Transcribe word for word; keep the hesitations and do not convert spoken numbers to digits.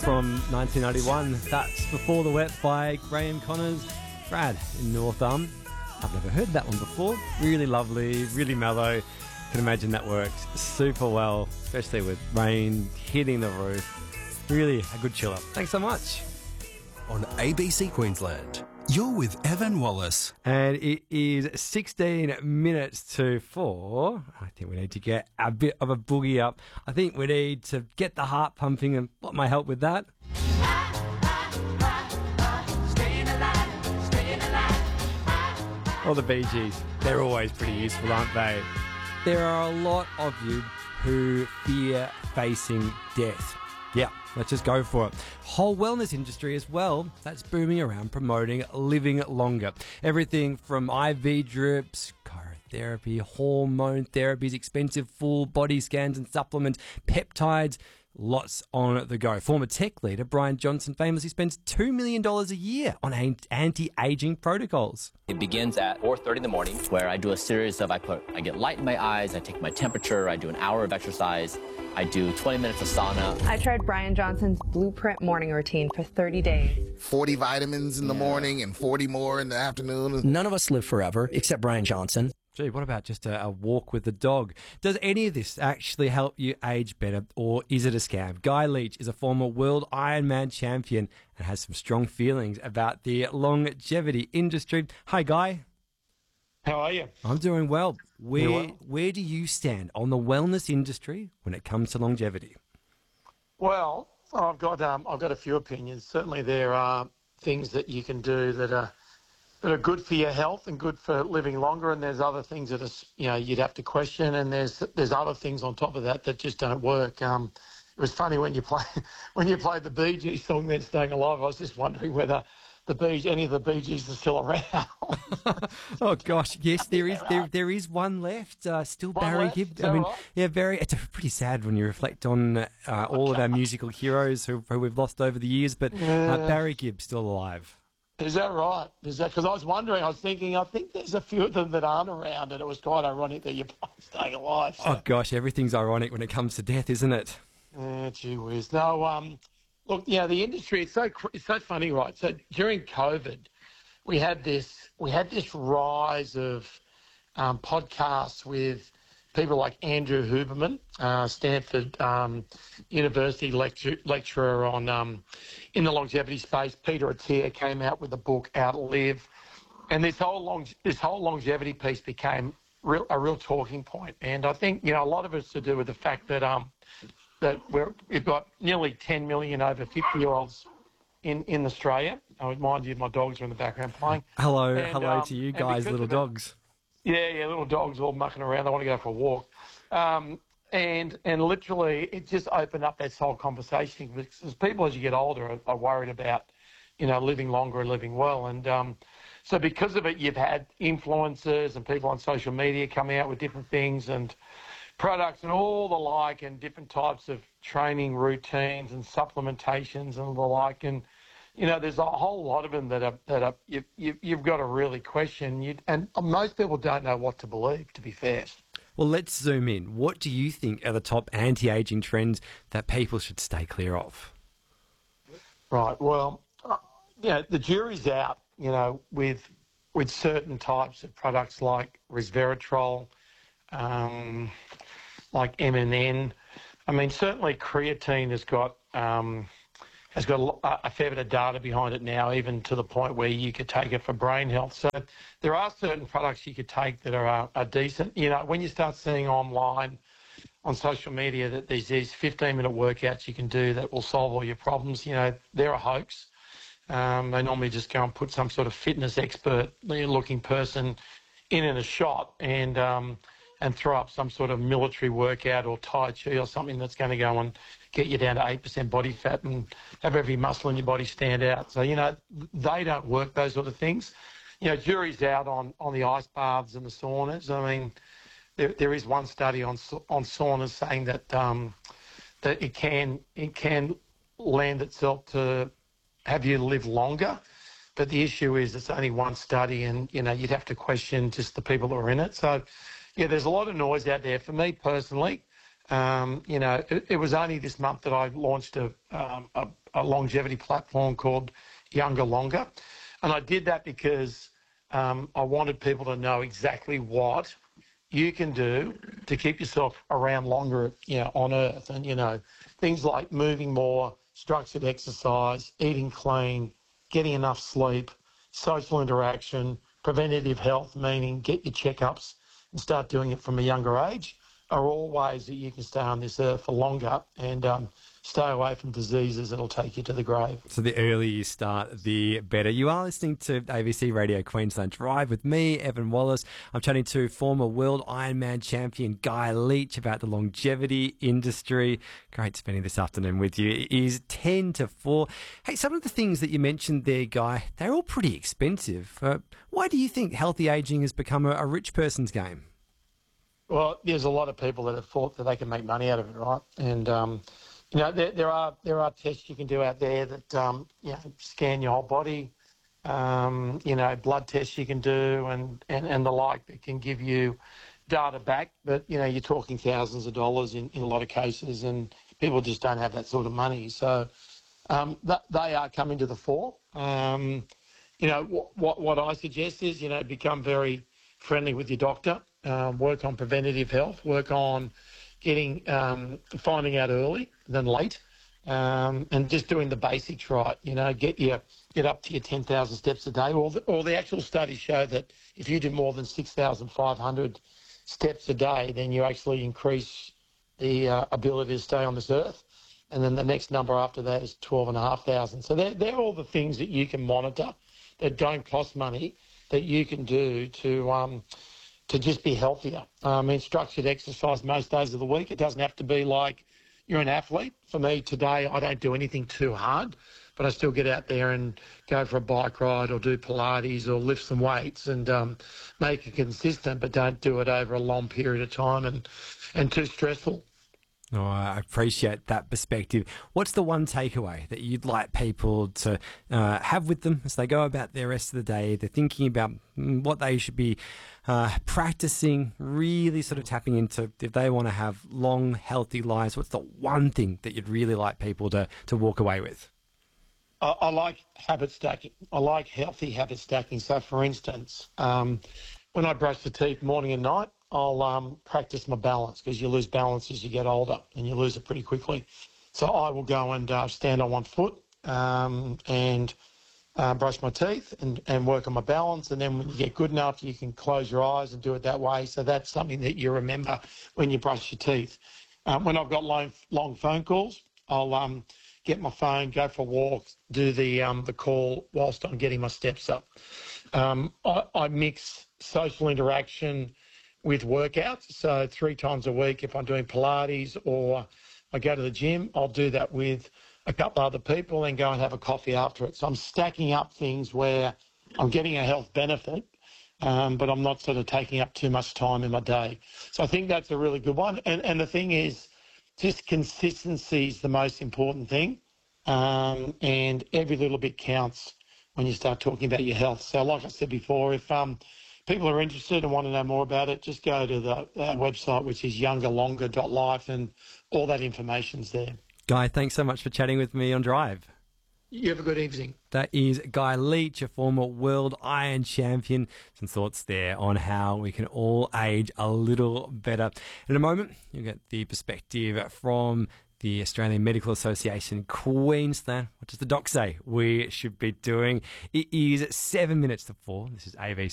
from nineteen ninety-one. That's Before the Wet by Graham Connors. Brad in North Arm. I've never heard that one before. Really lovely, really mellow. Can imagine that works super well, especially with rain hitting the roof. Really a good chiller. Thanks so much. On A B C Queensland, you're with Evan Wallace. And it is sixteen minutes to four. I think we need to get a bit of a boogie up. I think we need to get the heart pumping, and what may help with that? Well, the Bee Gees, they're always pretty useful, aren't they? There are a lot of you who fear facing death. Yeah, let's just go for it. Whole wellness industry as well, that's booming around promoting living longer. Everything from I V drips, cryotherapy, hormone therapies, expensive full body scans and supplements, peptides, lots on the go. Former tech leader Brian Johnson famously spends two million dollars a year on anti-aging protocols. It begins at four thirty in the morning, where I do a series of, I put, I get light in my eyes, I take my temperature, I do an hour of exercise, I do twenty minutes of sauna. I tried Brian Johnson's Blueprint morning routine for thirty days. forty vitamins in the morning and forty more in the afternoon. None of us live forever, except Brian Johnson. Gee, what about just a, a walk with the dog? Does any of this actually help you age better, or is it a scam? Guy Leach is a former world Ironman champion and has some strong feelings about the longevity industry. Hi, Guy. How are you? I'm doing well. Where well. where do you stand on the wellness industry when it comes to longevity? Well, I've got um, I've got a few opinions. Certainly, there are things that you can do that are that are good for your health and good for living longer, and there's other things that are, you know, you'd have to question, and there's there's other things on top of that that just don't work. Um, it was funny when you play when you played the Bee Gees song, "Then Staying Alive." I was just wondering whether the Bee any of the Bee Gees are still around. Oh gosh, yes, there is there there is one left. Uh, still One Barry left? Gibb. Is I that mean, right? yeah, very. It's pretty sad when you reflect on uh, all of our musical heroes who, who we've lost over the years. But uh, Barry Gibb still alive. Is that right? Is that because I was wondering? I was thinking. I think there's a few of them that aren't around, and it was quite ironic that you're staying alive. So. Oh gosh, everything's ironic when it comes to death, isn't it? Yeah, gee whiz. No, um, look, yeah, the industry, it's so cr- it's so funny, right? So during COVID, we had this we had this rise of um, podcasts with people like Andrew Huberman, uh, Stanford um, University lecture, lecturer on um, in the longevity space. Peter Attia came out with a book, Outlive, and this whole long this whole longevity piece became real, a real talking point. And I think, you know, a lot of it's to do with the fact that um, that we're, we've got nearly ten million over fifty-year-olds in, in Australia. I remind you, my dogs are in the background playing. Hello, And, hello um, to you and guys, because little of that- dogs. Yeah, yeah, little dogs all mucking around. They want to go for a walk. Um, and and literally, it just opened up this whole conversation because people, as you get older, are, are worried about, you know, living longer and living well. And um, so because of it, you've had influencers and people on social media coming out with different things and products and all the like, and different types of training routines and supplementations and the like. And you know, there's a whole lot of them that are that are you, you, you've got to really question. You, and most people don't know what to believe, to be fair. Well, let's zoom in. What do you think are the top anti-aging trends that people should stay clear of? Right. Well, uh, yeah, the jury's out. You know, with with certain types of products like resveratrol, um, like M N N. I mean, certainly creatine has got. Um, has got a, a fair bit of data behind it now, even to the point where you could take it for brain health. So there are certain products you could take that are, are, are decent. You know, when you start seeing online, on social media, that there's these fifteen-minute workouts you can do that will solve all your problems, you know, they're a hoax. Um, they normally just go and put some sort of fitness expert-looking person in in a shot and um, and throw up some sort of military workout or Tai Chi or something that's going to go and get you down to eight percent body fat and have every muscle in your body stand out. So, you know, they don't work, those sort of things. You know, jury's out on, on the ice baths and the saunas. I mean, there there is one study on on saunas saying that um, that it can it can lend itself to have you live longer. But the issue is it's only one study and, you know, you'd have to question just the people that are in it. So, yeah, there's a lot of noise out there. For me personally, Um, you know, it, it was only this month that I launched a, um, a, a longevity platform called Younger Longer. And I did that because um, I wanted people to know exactly what you can do to keep yourself around longer, you know, on Earth. And, you know, things like moving more, structured exercise, eating clean, getting enough sleep, social interaction, preventative health, meaning get your checkups and start doing it from a younger age, are all ways that you can stay on this earth for longer and um, stay away from diseases that'll take you to the grave. So the earlier you start, the better. You are listening to A B C Radio Queensland Drive with me, Evan Wallace. I'm chatting to former world Ironman champion Guy Leach about the longevity industry. Great spending this afternoon with you. It is ten to four. Hey, some of the things that you mentioned there, Guy, they're all pretty expensive. Uh, why do you think healthy ageing has become a, a rich person's game? Well, there's a lot of people that have thought that they can make money out of it, right? And, um, you know, there, there are there are tests you can do out there that, um, you know, scan your whole body, um, you know, blood tests you can do and, and, and the like that can give you data back. But, you know, you're talking thousands of dollars in, in a lot of cases, and people just don't have that sort of money. So um, th- they are coming to the fore. Um, you know, what, what, what I suggest is, you know, become very friendly with your doctor. Um, work on preventative health, work on getting, um, finding out early than late, um, and just doing the basics right. You know, get your get up to your ten thousand steps a day. All the, all the actual studies show that if you do more than six thousand five hundred steps a day, then you actually increase the uh, ability to stay on this earth. And then the next number after that is twelve and a half thousand. So they're, they're all the things that you can monitor that don't cost money that you can do to um, to just be healthier. I mean, structured exercise most days of the week. It doesn't have to be like you're an athlete. For me today, I don't do anything too hard, but I still get out there and go for a bike ride or do Pilates or lift some weights and um, make it consistent, but don't do it over a long period of time and, and too stressful. Oh, I appreciate that perspective. What's the one takeaway that you'd like people to uh, have with them as they go about their rest of the day? They're thinking about what they should be uh, practicing, really sort of tapping into if they want to have long, healthy lives. What's the one thing that you'd really like people to, to walk away with? I, I like habit stacking. I like healthy habit stacking. So, for instance, um, when I brush the teeth morning and night, I'll um, practice my balance, because you lose balance as you get older and you lose it pretty quickly. So I will go and uh, stand on one foot um, and uh, brush my teeth and, and work on my balance. And then when you get good enough, you can close your eyes and do it that way. So that's something that you remember when you brush your teeth. Um, when I've got long, long phone calls, I'll um, get my phone, go for a walk, do the, um, the call whilst I'm getting my steps up. Um, I, I mix social interaction with workouts. So three times a week, if I'm doing Pilates or I go to the gym, I'll do that with a couple other people and go and have a coffee after it. So I'm stacking up things where I'm getting a health benefit, um, but I'm not sort of taking up too much time in my day. So I think that's a really good one. And, and the thing is, just consistency is the most important thing. Um, and every little bit counts when you start talking about your health. So like I said before, if um, people are interested and want to know more about it, just go to the our website, which is younger longer dot life, and all that information's there. Guy, thanks so much for chatting with me on Drive. You have a good evening. That is Guy Leach, a former world Iron champion. Some thoughts there on how we can all age a little better. In a moment, you'll get the perspective from the Australian Medical Association Queensland. What does the doc say we should be doing? It is seven minutes to four. This is A B C.